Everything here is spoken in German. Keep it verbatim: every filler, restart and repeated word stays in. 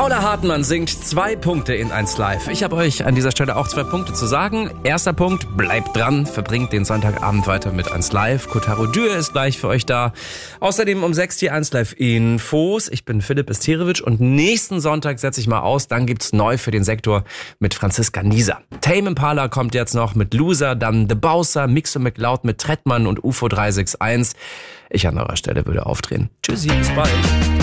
Paula Hartmann singt zwei Punkte in eins Live. Ich habe euch an dieser Stelle auch zwei Punkte zu sagen. Erster Punkt, bleibt dran, verbringt den Sonntagabend weiter mit eins Live. Kotaro Dürr ist gleich für euch da. Außerdem um sechs die eins Live Infos. Ich bin Philipp Esteriewicz und nächsten Sonntag setze ich mal aus. Dann gibt's neu für den Sektor mit Franziska Nieser. Tame Impala kommt jetzt noch mit Loser, dann The Bowser, Mixo McLeod mit Trettmann und U F O drei sechs eins. Ich an eurer Stelle würde aufdrehen. Tschüssi, bis bald.